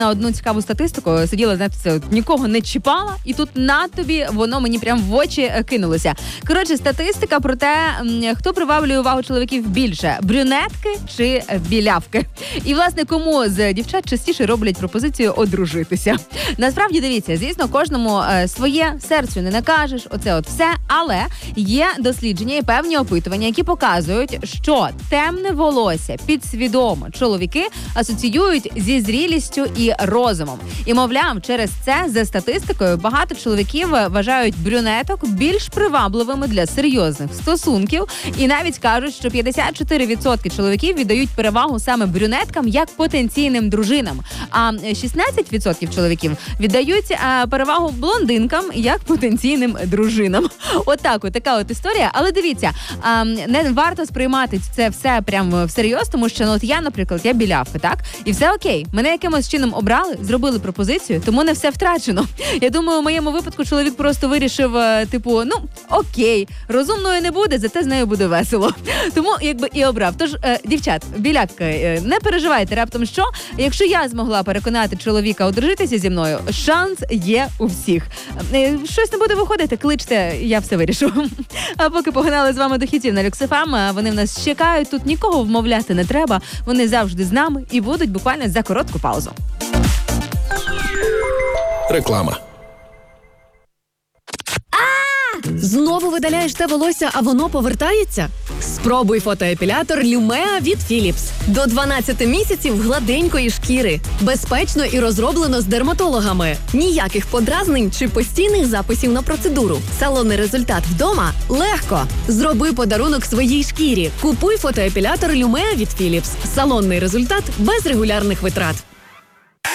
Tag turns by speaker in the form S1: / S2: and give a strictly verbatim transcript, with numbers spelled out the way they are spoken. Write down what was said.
S1: на одну цікаву статистику, сиділа, знаєте, це, от, нікого не чіпала, і тут на тобі воно мені прям в очі кинулося. Коротше, статистика про те, хто приваблює увагу чоловіків більше, брюнетки чи білявки. І, власне, кому з дівчат частіше роблять пропозицію одружитися. Насправді, дивіться, звісно, кожному е, своє, серцю не накажеш, оце от все, але є дослідження і певні опитування, які показують, що темне волосся підсвідомо чоловіки асоціюють зі зрілістю і розумом. І, мовляв, через це, за статистикою, багато чоловіків вважають брюнеток більш привабливими для серйозних стосунків. І навіть кажуть, що п'ятдесят чотири відсотки чоловіків віддають перевагу саме брюнеткам як потенційним дружинам, а шістнадцять відсотків чоловіків віддають а, перевагу блондинкам як потенційним дружинам. Отак, от така от історія. Але дивіться, а, не варто сприймати це все прямо всерйоз, тому що, ну, от я, наприклад, я білявка, так? І все окей. Мене якимось чином обрали, зробили пропозицію, тому не все втрачено. Я думаю, у моєму випадку чоловік просто вирішив, типу, ну, окей, розумною не буде, зате з нею буде весело. Тому, якби, і обрав. Тож, е, дівчат, білявки, е, не переживайте раптом, що, якщо я змогла переконати чоловіка одружитися зі мною, шанс є у всіх. Е, щось не буде виходити, кличте, я все вирішу. А поки погнали з вами до хітів на Люкс еф ем, вони в нас чекають, тут нікого вмовляти не треба, вони завжди з нами і будуть буквально за коротку паузу.
S2: Реклама.
S3: Знову видаляєш те волосся, а воно повертається? Спробуй фотоепілятор Lumea від Philips. До дванадцяти місяців гладенької шкіри. Безпечно і розроблено з дерматологами. Ніяких подразнень чи постійних записів на процедуру. Салонний результат вдома легко. Зроби подарунок своїй шкірі. Купуй фотоепілятор Lumea від Philips. Салонний результат без регулярних витрат.